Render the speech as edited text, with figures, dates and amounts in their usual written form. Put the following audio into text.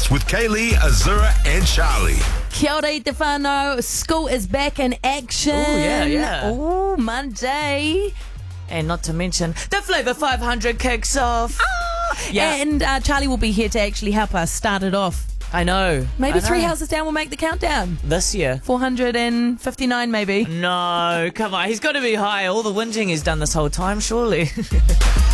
Breakfast with Kaylee, Azura and Charlie. Kia ora i te whānau. School is back in action. Oh, yeah. Oh, Monday. And not to mention, the Flavour 500 kicks off. Yeah. And Charlie will be here to actually help us start it off. I know. Maybe I know. 3 houses down will make the countdown. This year. 459 maybe. No, come on. He's got to be high. All the whinging he's done this whole time, surely.